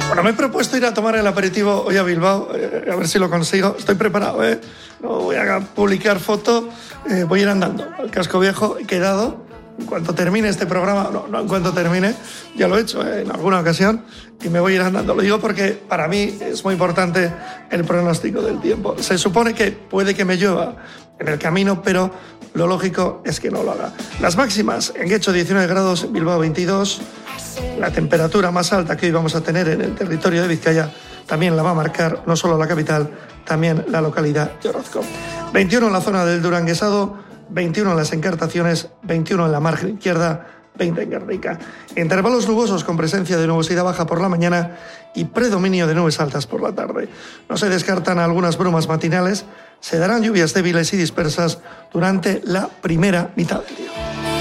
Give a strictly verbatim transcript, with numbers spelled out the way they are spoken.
Bueno, me he propuesto ir a tomar el aperitivo hoy a Bilbao, eh, a ver si lo consigo. Estoy preparado, ¿eh? No voy a publicar foto, eh, voy a ir andando al casco viejo. He quedado, en cuanto termine este programa, no, no en cuanto termine, ya lo he hecho eh, en alguna ocasión, y me voy a ir andando. Lo digo porque para mí es muy importante el pronóstico del tiempo. Se supone que puede que me llueva en el camino, pero lo lógico es que no lo haga. Las máximas: en Guecho diecinueve grados, Bilbao veintidós. La temperatura más alta que hoy vamos a tener en el territorio de Vizcaya también la va a marcar no solo la capital, también la localidad de Orozco. veintiuno en la zona del Duranguesado, veintiuno en las Encartaciones, veintiuno en la margen izquierda, veinte en Guernica. Intervalos nubosos con presencia de nubosidad baja por la mañana y predominio de nubes altas por la tarde. No se descartan algunas brumas matinales, se darán lluvias débiles y dispersas durante la primera mitad del día.